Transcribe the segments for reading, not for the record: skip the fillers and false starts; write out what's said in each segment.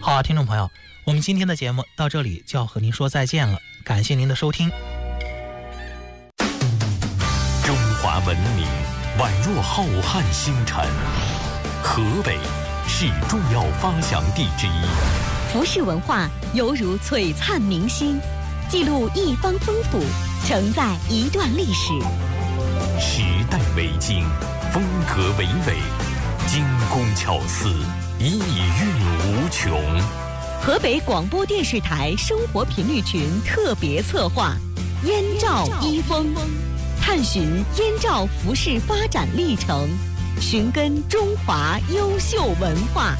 好啊，听众朋友，我们今天的节目到这里就要和您说再见了，感谢您的收听。 中华文明宛若浩瀚星辰，河北是重要发祥地之一。 服饰文化犹如璀璨明星，记录一方风土，承载一段历史。 时代为经，风格为纬，精工巧思，意蕴无穷。 河北广播电视台生活频率群特别策划《燕赵一风》，探寻燕赵服饰发展历程，寻根中华优秀文化。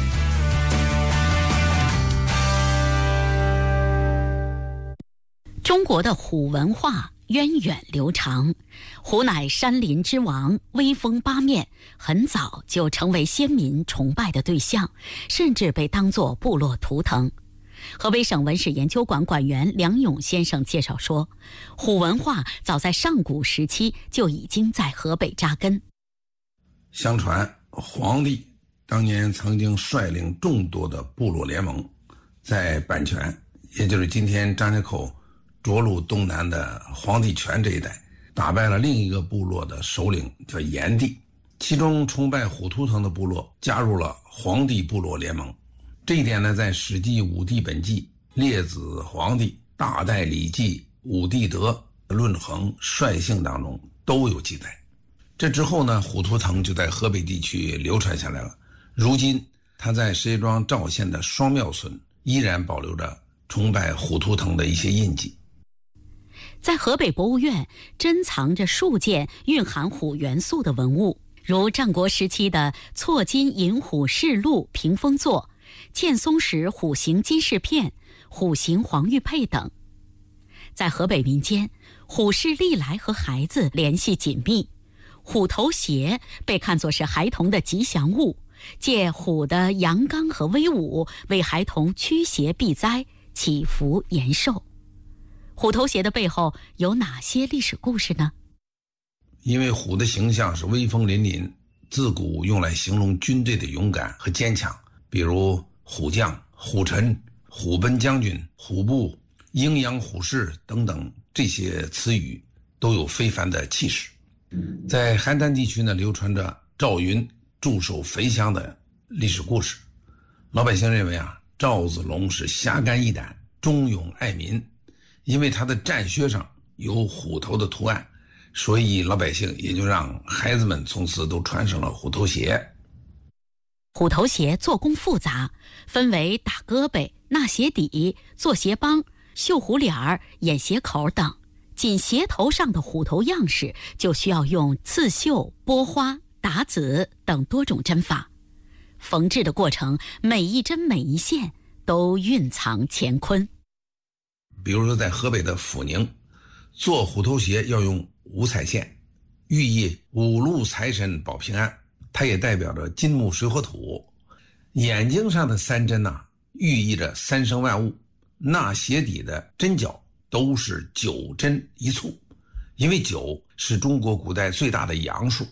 中国的虎文化源远流长，虎乃山林之王，威风八面，很早就成为先民崇拜的对象，甚至被当作部落图腾。河北省文史研究馆馆员梁勇先生介绍说，虎文化早在上古时期就已经在河北扎根。 相传皇帝当年曾经率领众多的部落联盟，在阪泉，也就是今天张家口涿鹿东南的黄帝泉这一带，打败了另一个部落的首领叫炎帝，其中崇拜虎图腾的部落加入了黄帝部落联盟。这一点呢，在《史记·武帝本纪》列子黄帝、大代礼记、武帝德、论衡、率性当中都有记载。这之后呢，虎图腾就在河北地区流传下来了。如今它在石家庄赵县的双庙村依然保留着崇拜虎图腾的一些印记。 在河北博物院珍藏着数件蕴含虎元素的文物，如战国时期的错金银虎饰鹿屏风座、建松时虎形金饰片、虎形黄玉佩等。在河北民间，虎视历来和孩子联系紧密，虎头鞋被看作是孩童的吉祥物，借虎的阳刚和威武，为孩童驱邪避灾、祈福延寿。虎头鞋的背后有哪些历史故事呢？ 因为虎的形象是威风凛凛，自古用来形容军队的勇敢和坚强，比如虎将、虎臣、虎贲将军、虎部、鹰扬虎视等等，这些词语都有非凡的气势。在邯郸地区呢，流传着赵云驻守肥乡的历史故事。老百姓认为赵子龙是侠肝义胆、忠勇爱民，因为他的战靴上有虎头的图案，所以老百姓也就让孩子们从此都穿上了虎头鞋。 虎头鞋做工复杂，分为打胳膊、纳鞋底、做鞋帮、绣虎脸儿、掩鞋口等。仅鞋头上的虎头样式就需要用刺绣、拨花、打籽等多种针法。缝制的过程，每一针每一线都蕴藏乾坤。 比如说在河北的阜宁，做虎头鞋要用五彩线，寓意五路财神保平安，它也代表着金木水火土。眼睛上的三针寓意着三生万物。纳鞋底的针脚都是9针一簇，因为9是中国古代最大的阳数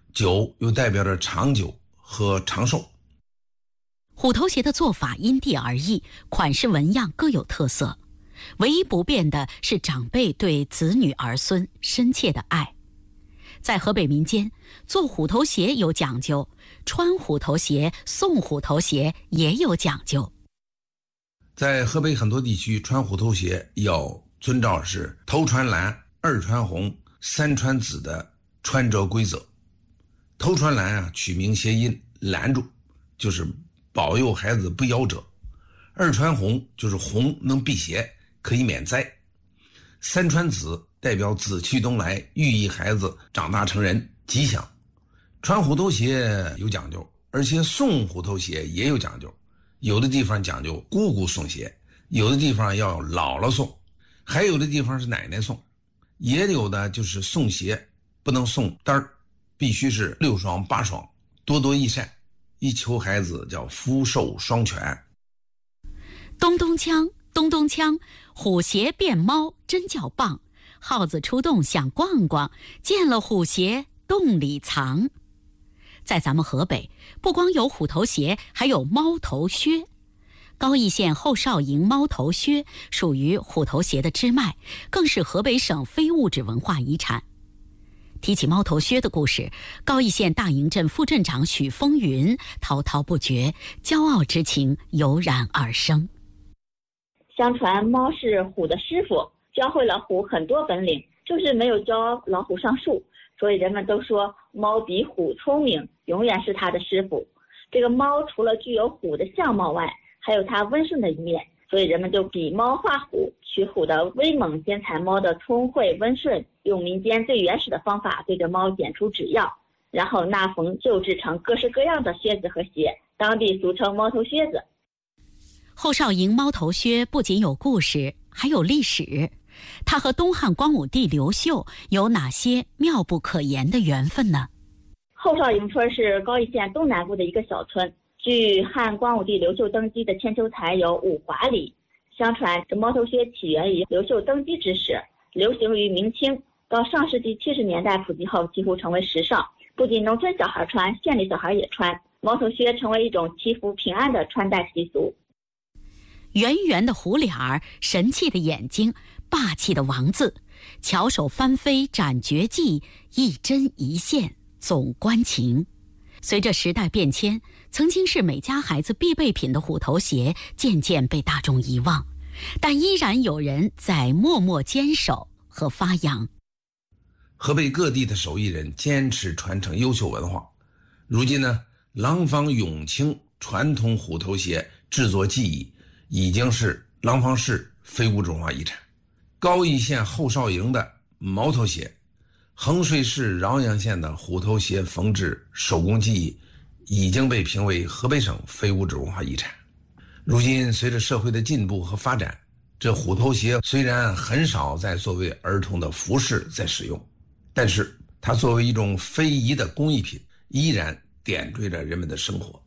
，9又代表着长久和长寿。 虎头鞋的做法因地而异，款式纹样各有特色，唯一不变的是长辈对子女儿孙深切的爱。在河北民间，做虎头鞋有讲究，穿虎头鞋、送虎头鞋也有讲究。 在河北很多地区，穿虎头鞋要遵照是头穿蓝、二穿红、三穿紫的穿着规则。头穿蓝取名谐音拦住，就是保佑孩子不夭折；二穿红就是红能辟邪，可以免灾；三穿紫代表紫气东来，寓意孩子长大成人吉祥。穿虎头鞋有讲究，而且送虎头鞋也有讲究。有的地方讲究姑姑送鞋，有的地方要姥姥送，还有的地方是奶奶送，也有的就是送鞋不能送单儿，必须是6双8双，多多益善，一求孩子叫福寿双全。 咚咚锵，咚咚锵，虎鞋变猫真叫棒，耗子出洞想逛逛，见了虎鞋洞里藏。在咱们河北，不光有虎头鞋，还有猫头靴。 高邑县后少营猫头靴属于虎头鞋的支脉，更是河北省非物质文化遗产。提起猫头靴的故事，高邑县大营镇副镇长许风云滔滔不绝，骄傲之情油然而生。 相传猫是虎的师傅，教会了虎很多本领，就是没有教老虎上树，所以人们都说猫比虎聪明，永远是它的师傅。这个猫除了具有虎的相貌外，还有它温顺的一面，所以人们就比猫画虎，取虎的威猛，兼采猫的聪慧温顺，用民间最原始的方法对着猫剪出指药，然后纳缝就制成各式各样的靴子和鞋，当地俗称猫头靴子。 后少营猫头靴不仅有故事，还有历史。它和东汉光武帝刘秀有哪些妙不可言的缘分呢？ 后少营村是高邑县东南部的一个小村，距汉光武帝刘秀登基的千秋才有5华里。相传这猫头靴起源于刘秀登基之时，流行于明清，到上世纪70年代普及后几乎成为时尚，不仅农村小孩穿，县里小孩也穿，猫头靴成为一种祈福平安的穿戴习俗。 圆圆的虎脸儿，神气的眼睛，霸气的王字，巧手翻飞展绝技，一针一线总关情。随着时代变迁，曾经是每家孩子必备品的虎头鞋渐渐被大众遗忘，但依然有人在默默坚守和发扬。 河北各地的手艺人坚持传承优秀文化，如今呢，廊坊永清传统虎头鞋制作技艺已经是廊坊市非物质文化遗产。高邑县后少营的猫头鞋，衡水市饶阳县的虎头鞋缝制手工技艺已经被评为河北省非物质文化遗产。如今随着社会的进步和发展，这虎头鞋虽然很少再作为儿童的服饰在使用，但是它作为一种非遗的工艺品，依然点缀着人们的生活。